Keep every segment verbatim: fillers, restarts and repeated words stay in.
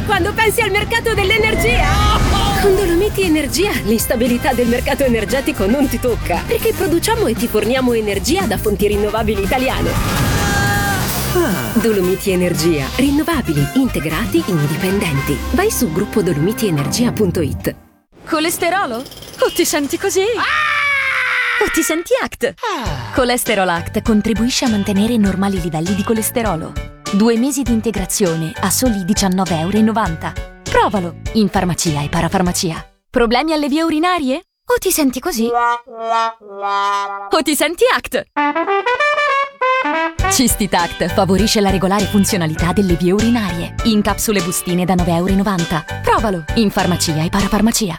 quando pensi al mercato dell'energia? Con Dolomiti Energia l'instabilità del mercato energetico non ti tocca, perché produciamo e ti forniamo energia da fonti rinnovabili italiane. Dolomiti Energia, rinnovabili, integrati, indipendenti. Vai su gruppo dolomiti energia punto it. Colesterolo? O ti senti così? O ti senti Act? Colesterol Act contribuisce a mantenere normali livelli di colesterolo. Due mesi di integrazione a soli diciannove virgola novanta euro. Provalo in farmacia e parafarmacia. Problemi alle vie urinarie? O ti senti così? O ti senti Act? Cistitact favorisce la regolare funzionalità delle vie urinarie. In capsule bustine da nove virgola novanta euro. Provalo in farmacia e parafarmacia.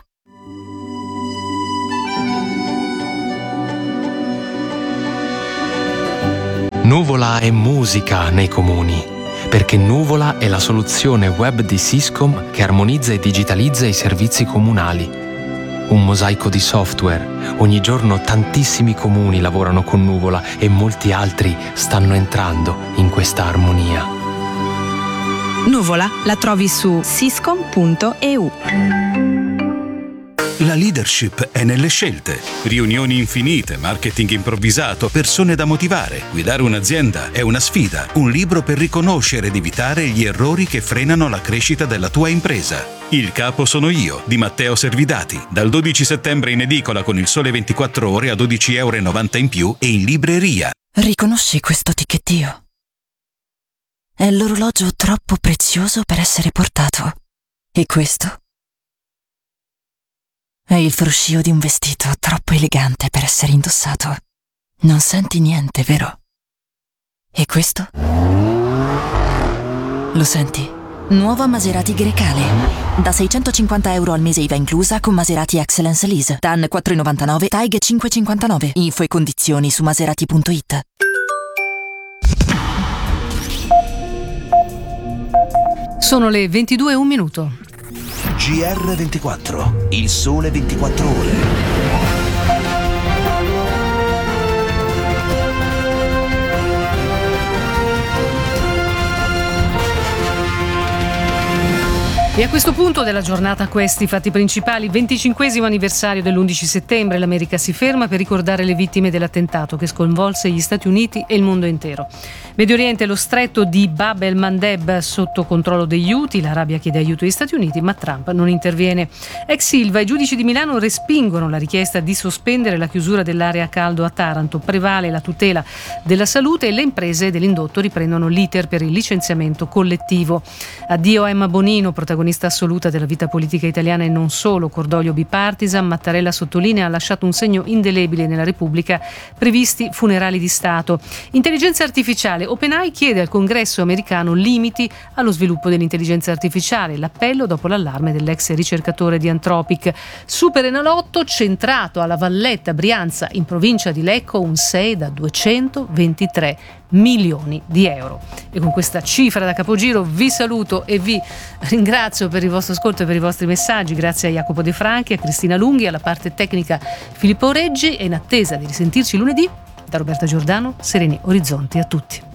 Nuvola è musica nei comuni, perché Nuvola è la soluzione web di Syscom che armonizza e digitalizza i servizi comunali. Un mosaico di software. Ogni giorno tantissimi comuni lavorano con Nuvola e molti altri stanno entrando in questa armonia. Nuvola la trovi su syscom punto e u. La leadership è nelle scelte. Riunioni infinite, marketing improvvisato, persone da motivare. Guidare un'azienda è una sfida. Un libro per riconoscere ed evitare gli errori che frenano la crescita della tua impresa. Il capo sono io, di Matteo Servidati. Dal dodici settembre in edicola con Il Sole ventiquattro Ore a dodici virgola novanta euro in più e in libreria. Riconosci questo ticchettio? È l'orologio troppo prezioso per essere portato. E questo? È il fruscio di un vestito troppo elegante per essere indossato. Non senti niente, vero? E questo? Lo senti? Nuova Maserati Grecale. Da seicentocinquanta euro al mese I V A inclusa con Maserati Excellence Lease. T A N quattro virgola novantanove, T A I G cinque virgola cinquantanove. Info e condizioni su maserati punto it. Sono le ventidue e un minuto. G R ventiquattro, Il Sole ventiquattro Ore. E a questo punto della giornata questi i fatti principali. venticinquesimo anniversario dell'undici settembre, l'America si ferma per ricordare le vittime dell'attentato che sconvolse gli Stati Uniti e il mondo intero. Medio Oriente, lo stretto di Bab el-Mandeb sotto controllo degli Houthi, l'Arabia chiede aiuto agli Stati Uniti ma Trump non interviene. Ex Ilva, i giudici di Milano respingono la richiesta di sospendere la chiusura dell'area a caldo a Taranto, prevale la tutela della salute e le imprese dell'indotto riprendono l'iter per il licenziamento collettivo. Addio a Emma Bonino, protagonista assoluta della vita politica italiana e non solo, cordoglio bipartisan. Mattarella sottolinea ha lasciato un segno indelebile nella Repubblica, previsti funerali di Stato. Intelligenza artificiale, OpenAI chiede al Congresso americano limiti allo sviluppo dell'intelligenza artificiale, l'appello dopo l'allarme dell'ex ricercatore di Anthropic. Super Enalotto, centrato alla Valletta Brianza in provincia di Lecco, un sei da duecentoventitré milioni di euro. E con questa cifra da capogiro vi saluto e vi ringrazio per il vostro ascolto e per i vostri messaggi. Grazie a Jacopo De Franchi, a Cristina Lunghi, alla parte tecnica Filippo Reggi, e in attesa di risentirci lunedì da Roberta Giordano, sereni orizzonti a tutti.